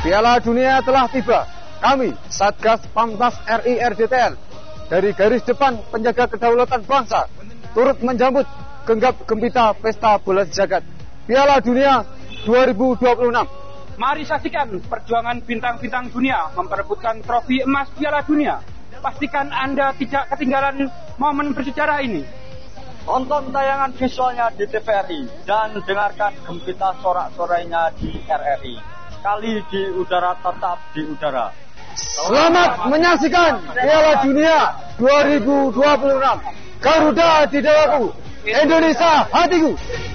Piala Dunia telah tiba. Kami, Satgas Pamtas RI RDTN, dari garis depan penjaga kedaulatan bangsa, turut menjemput genggam gempita pesta bola jagat Piala Dunia 2026. Mari saksikan perjuangan bintang-bintang dunia memperebutkan trofi emas Piala Dunia. Pastikan Anda tidak ketinggalan momen bersejarah ini. Tonton tayangan visualnya di TVRI dan dengarkan gempita sorak-sorainya di RRI. Sekali di udara tetap di udara. Selamat menyaksikan Piala Dunia 2026. Garuda di dalamku, Indonesia hatiku.